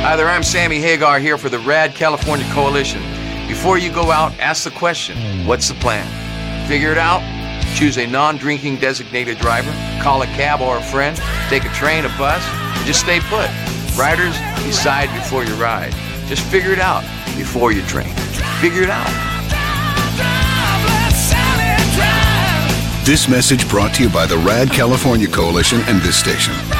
Hi there, I'm Sammy Hagar here for the Rad California Coalition. Before you go out, ask the question, what's the plan? Figure it out? Choose a non-drinking designated driver, call a cab or a friend, take a train, a bus, and just stay put. Riders, decide before you ride. Just figure it out before you drink. Figure it out. This message brought to you by the Rad California Coalition and this station.